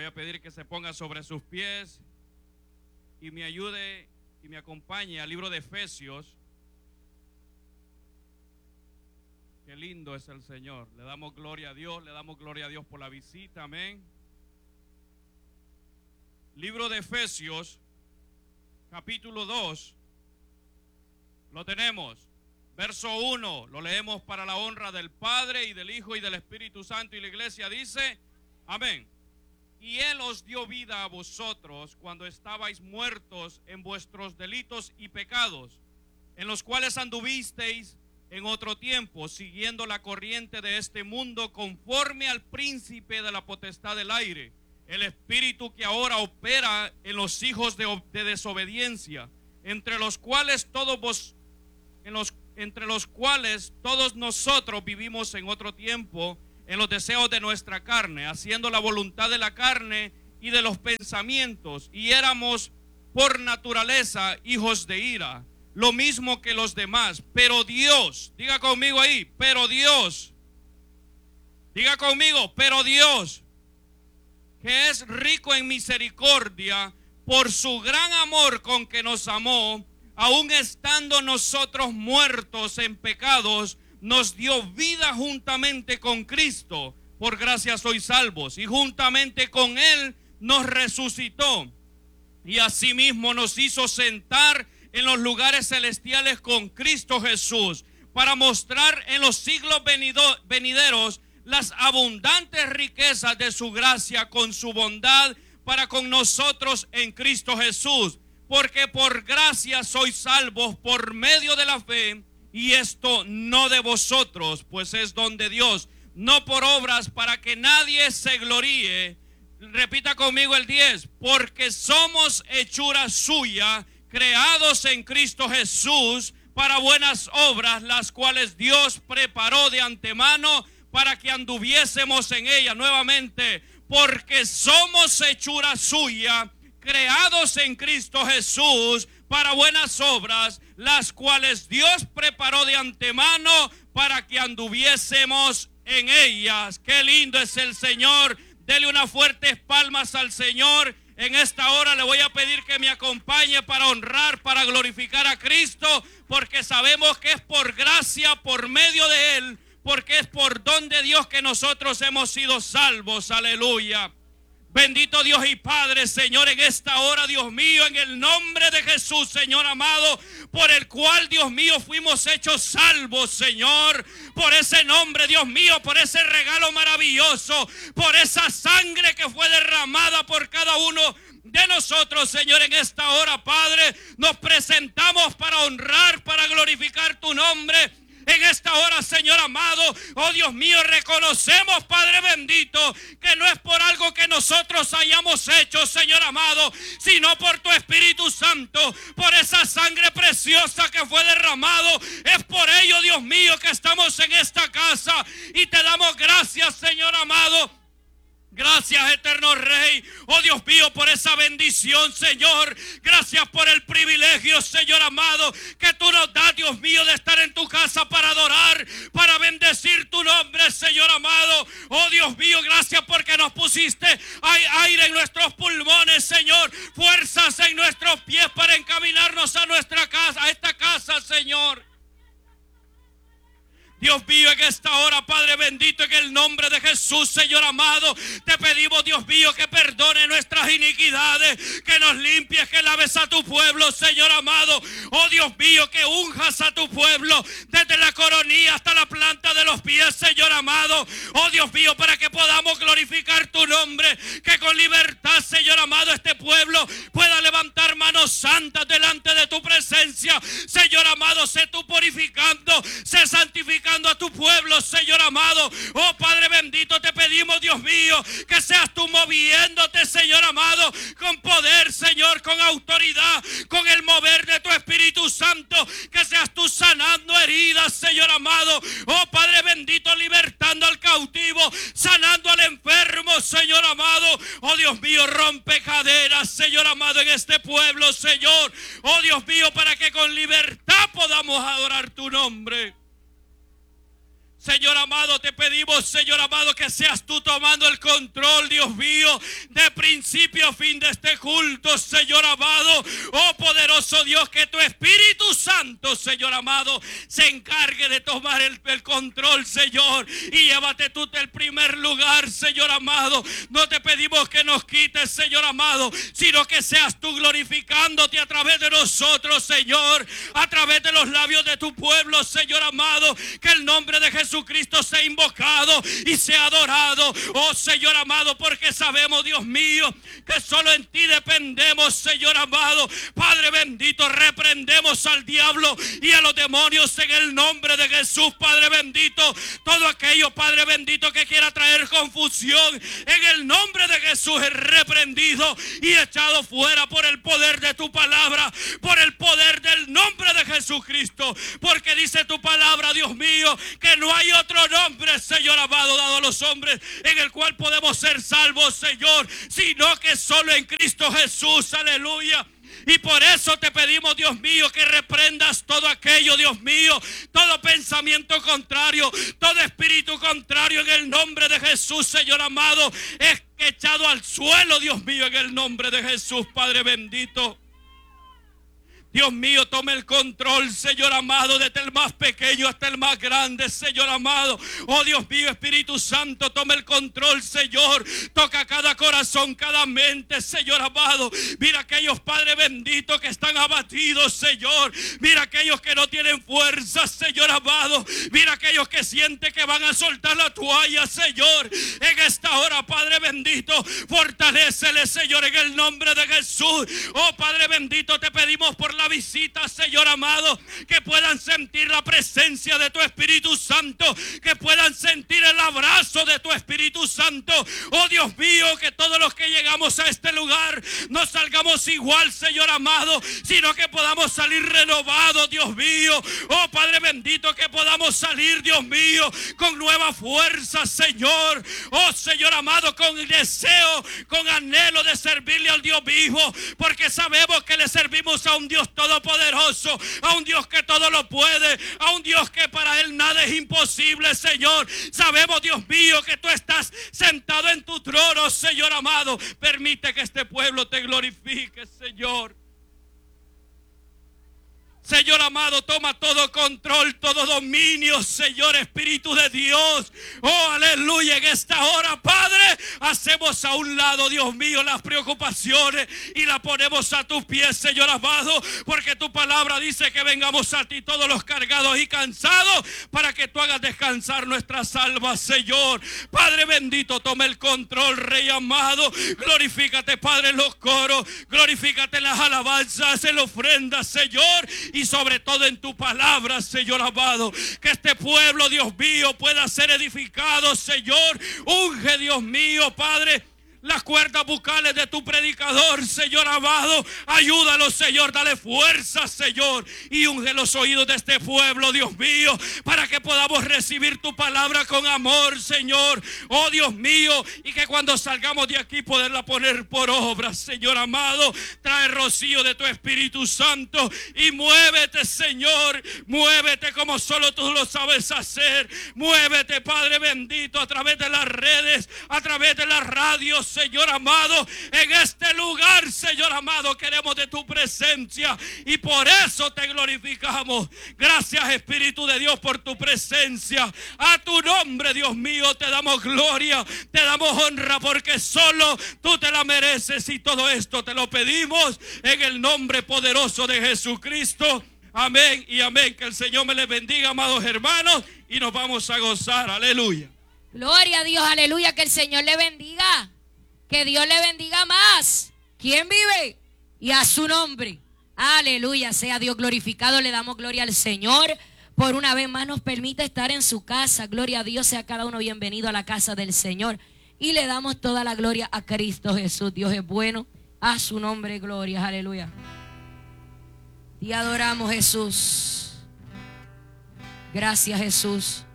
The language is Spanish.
a pedir que se ponga sobre sus pies y me ayude y me acompañe al libro de Efesios. Qué lindo es el Señor. Le damos gloria a Dios, le damos gloria a Dios por la visita, amén. Libro de Efesios, capítulo 2, lo tenemos. Verso 1, lo leemos para la honra del Padre y del Hijo y del Espíritu Santo, y la iglesia dice, amén. Y Él os dio vida a vosotros cuando estabais muertos en vuestros delitos y pecados, en los cuales anduvisteis en otro tiempo, siguiendo la corriente de este mundo, conforme al príncipe de la potestad del aire, el espíritu que ahora opera en los hijos de desobediencia, entre los cuales todos nosotros vivimos en otro tiempo, en los deseos de nuestra carne, haciendo la voluntad de la carne y de los pensamientos, y éramos por naturaleza hijos de ira, lo mismo que los demás. Pero Dios, diga conmigo ahí, pero Dios, diga conmigo, pero Dios, que es rico en misericordia, por su gran amor con que nos amó, aun estando nosotros muertos en pecados, nos dio vida juntamente con Cristo. Por gracia sois salvos, y juntamente con Él nos resucitó, y asimismo nos hizo sentar en los lugares celestiales con Cristo Jesús, para mostrar en los siglos venideros las abundantes riquezas de su gracia con su bondad para con nosotros en Cristo Jesús. Porque por gracia sois salvos por medio de la fe, y esto no de vosotros, pues es don de Dios, no por obras, para que nadie se gloríe. Repita conmigo el 10, porque somos hechura suya, creados en Cristo Jesús para buenas obras, las cuales Dios preparó de antemano para que anduviésemos en ellas. Nuevamente, porque somos hechura suya, creados en Cristo Jesús para buenas obras, las cuales Dios preparó de antemano para que anduviésemos en ellas. Qué lindo es el Señor. Dele unas fuertes palmas al Señor. En esta hora le voy a pedir que me acompañe para honrar, para glorificar a Cristo, porque sabemos que es por gracia, por medio de Él, porque es por don de Dios que nosotros hemos sido salvos. Aleluya. Bendito Dios y Padre, Señor, en esta hora, Dios mío, en el nombre de Jesús, Señor amado, por el cual, Dios mío, fuimos hechos salvos, Señor, por ese nombre, Dios mío, por ese regalo maravilloso, por esa sangre que fue derramada por cada uno de nosotros, Señor. En esta hora, Padre, nos presentamos para honrar, para glorificar tu nombre. En esta hora, Señor amado, oh Dios mío, reconocemos, Padre bendito, que no es por algo que nosotros hayamos hecho, Señor amado, sino por tu Espíritu Santo, por esa sangre preciosa que fue derramado. Es por ello, Dios mío, que estamos en esta casa y te damos gracias, Señor amado. Gracias, eterno Rey, oh Dios mío, por esa bendición, Señor. Gracias por el privilegio, Señor amado, que tú nos das, Dios mío, de estar en tu casa para adorar, para bendecir tu nombre, Señor amado. Oh Dios mío, gracias porque nos pusiste aire en nuestros pulmones, Señor, fuerzas en nuestros pies para encaminarnos a nuestra casa, a esta casa, Señor. Dios mío, en esta hora, Padre bendito, en el nombre de Jesús, Señor amado, te pedimos, Dios mío, que perdone nuestras iniquidades, que nos limpies, que laves a tu pueblo, Señor amado. Oh Dios mío, que unjas a tu pueblo desde la coronilla hasta la planta de los pies, Señor amado. Oh Dios mío, para que podamos glorificar tu nombre, que con libertad, Señor amado, este pueblo pueda levantar manos santas delante de tu presencia. Señor amado, sé tú purificando, sé santificando a tu pueblo, Señor amado. Oh Padre bendito, te pedimos, Dios mío, que seas tú moviéndote, Señor amado, con poder, Señor, con autoridad, con el mover de tu Espíritu Santo, que seas tú sanando heridas, Señor amado. Oh Padre bendito, libertando al cautivo, sanando al enfermo, Señor amado. Oh Dios mío, rompe cadenas, Señor amado, en este pueblo, Señor. Oh Dios mío, para que con libertad podamos adorar tu nombre. Señor amado, te pedimos, Señor amado, que seas tú tomando el control, Dios mío, amado, de principio a fin de este culto, Señor amado. Oh poderoso Dios, que tu Espíritu Santo, Señor amado, se encargue de tomar el control, Señor, y llévate tú el primer lugar, Señor amado. No te pedimos que nos quites, Señor amado, sino que seas tú glorificándote a través de nosotros, Señor, a través de los labios de tu pueblo, Señor amado. Que el nombre de Jesucristo sea invocado y sea adorado, oh Señor amado, porque sabemos, Dios mío, que solo en ti dependemos, Señor amado. Padre bendito, reprendemos al diablo y a los demonios en el nombre de Jesús, Padre bendito. Todo aquello, Padre bendito, que quiera traer confusión, en el nombre de Jesús es reprendido y echado fuera por el poder de tu palabra, por el poder del nombre de Jesucristo. Porque dice tu palabra, Dios mío, que no hay otro nombre, Señor amado, dado a los hombres, en el cual podemos ser salvos, Señor, sino que solo en Cristo Jesús. Aleluya. Y por eso te pedimos, Dios mío, que reprendas todo aquello, Dios mío, todo pensamiento contrario, todo espíritu contrario, en el nombre de Jesús, Señor amado, es echado al suelo, Dios mío, en el nombre de Jesús, Padre bendito. Dios mío, toma el control, Señor amado, desde el más pequeño hasta el más grande, Señor amado. Oh Dios mío, Espíritu Santo, toma el control, Señor. Toca cada corazón, cada mente, Señor amado. Mira aquellos, Padre bendito, que están abatidos, Señor. Mira aquellos que no tienen fuerza, Señor amado. Mira aquellos que sienten que van a soltar la toalla, Señor. En esta hora, Padre bendito, fortalécele, Señor, en el nombre de Jesús. Oh Padre bendito, te pedimos por la visita, Señor amado, que puedan sentir la presencia de tu Espíritu Santo, que puedan sentir el abrazo de tu Espíritu Santo. Oh Dios mío, que todos los que llegamos a este lugar no salgamos igual, Señor amado, sino que podamos salir renovados, Dios mío. Oh Padre bendito, que podamos salir, Dios mío, con nueva fuerza, Señor. Oh Señor amado, con deseo, con anhelo de servirle al Dios vivo, porque sabemos que le servimos a un Dios todopoderoso, a un Dios que todo lo puede, a un Dios que para él nada es imposible, Señor. Sabemos, Dios mío, que tú estás sentado en tu trono, Señor amado. Permite que este pueblo te glorifique, Señor. Señor amado, toma todo control, todo dominio, Señor Espíritu de Dios. Oh, aleluya, en esta hora, Padre, hacemos a un lado, Dios mío, las preocupaciones y las ponemos a tus pies, Señor amado, porque tu palabra dice que vengamos a ti todos los cargados y cansados, para que tú hagas descansar nuestras almas, Señor. Padre bendito, toma el control, Rey amado. Glorifícate, Padre, en los coros, glorifícate en las alabanzas, en la ofrenda, Señor, y sobre todo en tu palabra, Señor amado. Que este pueblo, Dios mío, pueda ser edificado, Señor. Unge, Dios mío, Padre, las cuerdas bucales de tu predicador, Señor amado. Ayúdalo, Señor, dale fuerza, Señor, y unge los oídos de este pueblo, Dios mío, para que podamos recibir tu palabra con amor, Señor. Oh Dios mío, y que cuando salgamos de aquí poderla poner por obra, Señor amado. Trae rocío de tu Espíritu Santo y muévete, Señor, muévete como solo tú lo sabes hacer. Muévete, Padre bendito, a través de las redes, a través de las radios, Señor amado. En este lugar, Señor amado, queremos de tu presencia y por eso te glorificamos. Gracias, Espíritu de Dios, por tu presencia. A tu nombre, Dios mío, te damos gloria, te damos honra, porque solo tú te la mereces, y todo esto te lo pedimos en el nombre poderoso de Jesucristo. Amén y amén. Que el Señor me les bendiga, amados hermanos, y nos vamos a gozar. Aleluya. Gloria a Dios, aleluya. Que el Señor le bendiga. Que Dios le bendiga más. ¿Quién vive? Y a su nombre. Aleluya, sea Dios glorificado. Le damos gloria al Señor. Por una vez más nos permite estar en su casa. Gloria a Dios, sea cada uno bienvenido a la casa del Señor. Y le damos toda la gloria a Cristo Jesús. Dios es bueno. A su nombre, gloria. Aleluya. Te adoramos, Jesús. Gracias, Jesús.